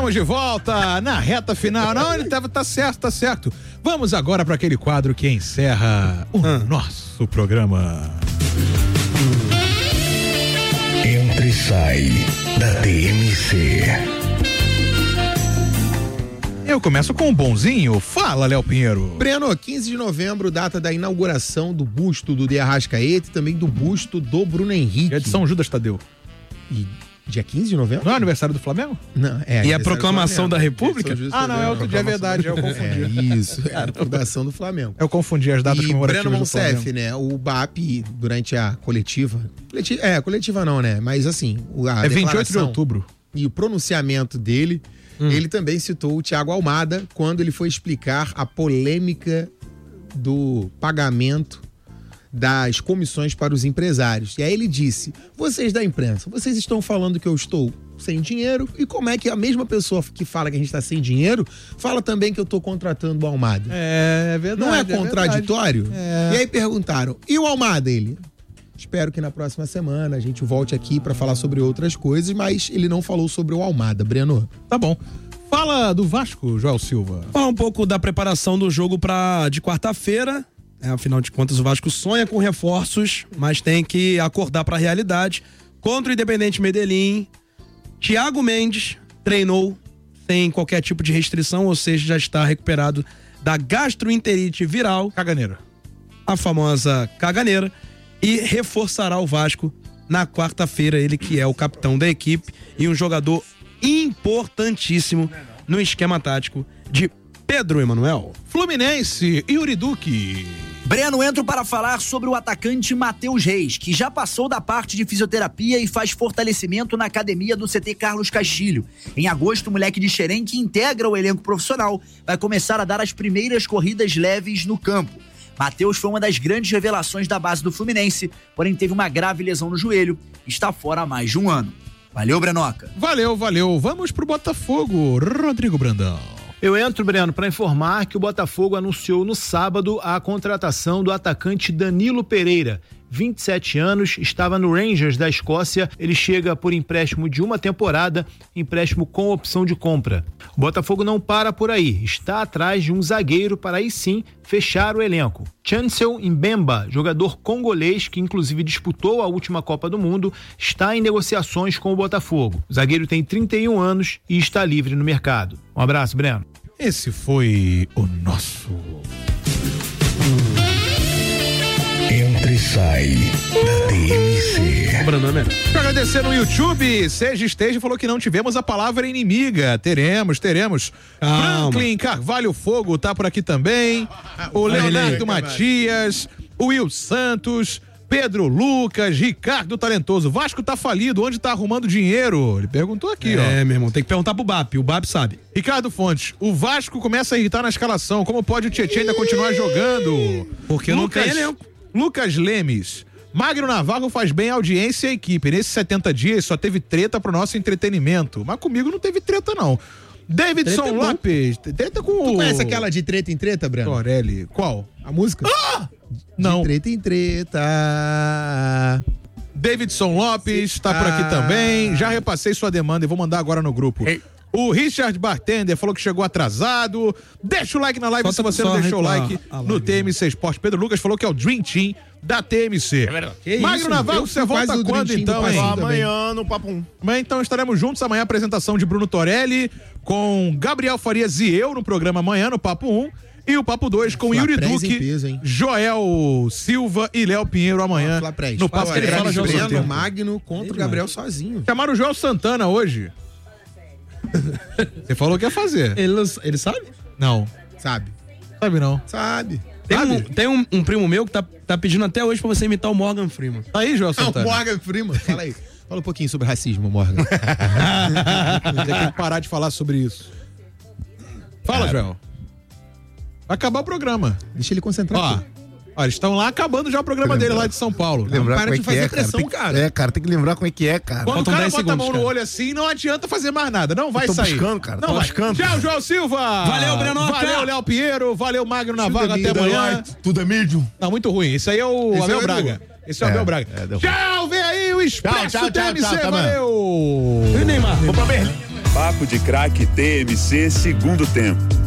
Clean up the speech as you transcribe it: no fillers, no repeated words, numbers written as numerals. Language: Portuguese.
Estamos de volta na reta final. Não, ele tá certo. Vamos agora para aquele quadro que encerra o nosso programa. Entra e sai da TMC. Eu começo com um bonzinho. Fala, Léo Pinheiro. Breno, 15 de novembro, data da inauguração do busto do De Arrascaeta e também do busto do Bruno Henrique. É de São Judas Tadeu. E dia 15 de novembro? Não é aniversário do Flamengo? Não, E a proclamação da República? Não, é outro dia, é verdade, eu confundi. É isso, é a fundação do Flamengo. Eu confundi as datas comemorativas Breno do Flamengo. Monsef, né, o BAP, durante a coletiva não, né, mas assim... É 28 de outubro. E o pronunciamento dele, ele também citou o Thiago Almada quando ele foi explicar a polêmica do pagamento das comissões para os empresários. E aí ele disse: vocês da imprensa, vocês estão falando que eu estou sem dinheiro, e como é que a mesma pessoa que fala que a gente está sem dinheiro fala também que eu estou contratando o Almada? É verdade. Não é contraditório? É. E aí perguntaram: e o Almada? Ele: espero que na próxima semana a gente volte aqui para falar sobre outras coisas, mas ele não falou sobre o Almada, Breno. Tá bom. Fala do Vasco, Joel Silva. Fala um pouco da preparação do jogo de quarta-feira. Afinal de contas, o Vasco sonha com reforços, mas tem que acordar para a realidade. Contra o Independente Medellín, Thiago Mendes treinou sem qualquer tipo de restrição, ou seja, já está recuperado da gastroenterite viral. Caganeira. A famosa caganeira. E reforçará o Vasco na quarta-feira, ele que é o capitão da equipe e um jogador importantíssimo no esquema tático de Pedro Emanuel. Fluminense, Yuri Duque. Breno, entro para falar sobre o atacante Matheus Reis, que já passou da parte de fisioterapia e faz fortalecimento na academia do CT Carlos Castilho. Em agosto, o moleque de Xerém, que integra o elenco profissional, vai começar a dar as primeiras corridas leves no campo. Matheus foi uma das grandes revelações da base do Fluminense, porém teve uma grave lesão no joelho e está fora há mais de um ano. Valeu, Brenoca. Valeu. Vamos pro Botafogo, Rodrigo Brandão. Eu entro, Breno, para informar que o Botafogo anunciou no sábado a contratação do atacante Danilo Pereira. 27 anos, estava no Rangers da Escócia, ele chega por empréstimo de uma temporada, empréstimo com opção de compra. O Botafogo não para por aí, está atrás de um zagueiro para aí sim fechar o elenco. Chancel Mbemba, jogador congolês que inclusive disputou a última Copa do Mundo, está em negociações com o Botafogo. O zagueiro tem 31 anos e está livre no mercado. Um abraço, Breno. Esse foi o nosso... Entra e sai da TMC. Quero agradecer no YouTube. Seja Esteja falou que não tivemos a palavra inimiga. Teremos. Franklin Carvalho Fogo tá por aqui também. O Leonardo Matias, o Will Santos, Pedro Lucas, Ricardo Talentoso. Vasco tá falido, onde tá arrumando dinheiro? Ele perguntou aqui, ó. Meu irmão, tem que perguntar pro BAP, o BAP sabe. Ricardo Fontes, o Vasco começa a irritar na escalação. Como pode o Tietchan ainda continuar jogando? Porque não tem elenco. Lucas Lemes, Magno Navarro faz bem a audiência e a equipe. Nesses 70 dias só teve treta pro nosso entretenimento. Mas comigo não teve treta, não. Davidson Lopes, treta com Tu conhece aquela de treta em treta, Breno? Torelli. Qual? A música? Não. De treta em treta. Davidson Lopes tá por aqui também. Já repassei sua demanda e vou mandar agora no grupo. O Richard Bartender falou que chegou atrasado. Deixa o like na live se você não deixou o like no TMC Esporte. Pedro Lucas falou que é o Dream Team da TMC. Magno Navarro, você volta quando então, hein? Amanhã no Papo 1. Amanhã então estaremos juntos. Amanhã apresentação de Bruno Torelli com Gabriel Farias e eu no programa amanhã no Papo 1. E o Papo 2 com Yuri Duque, Joel Silva e Léo Pinheiro amanhã no Papo 3. Breno Magno contra o Gabriel sozinho. Chamaram o Joel Santana hoje. Você falou que ia fazer. Ele sabe? Não. Sabe não. Sabe. Tem um primo meu que tá pedindo até hoje pra você imitar o Morgan Freeman. Tá aí, Joel Santana. O Morgan Freeman, fala aí. Fala um pouquinho sobre racismo, Morgan. Tem que parar de falar sobre isso. Fala, Joel. Vai acabar o programa. Deixa ele concentrar. Ó, eles estão lá acabando já o programa dele lá de São Paulo. Para de fazer pressão, cara. Cara, tem que lembrar como é que é, cara. Quando o cara bota a mão no olho assim, não adianta fazer mais nada. Não vai sair. Tô buscando, cara. Não vai. Tchau, João Silva. Valeu, Brenoca. Valeu, Léo Pinheiro. Valeu, Magno Navarro. Até amanhã. Tudo é medium. Não, muito ruim. Esse aí é o Abel Braga. Esse é o Abel Braga. Tchau, vem aí o Expresso TMC. Valeu. E Neymar? Vou pra Berlim. Papo de Craque TMC segundo tempo.